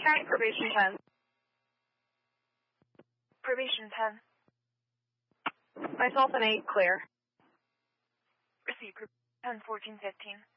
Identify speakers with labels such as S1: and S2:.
S1: Check probation 10.
S2: Probation 10.
S1: Myself an 8, clear.
S2: Receive 10-14-15.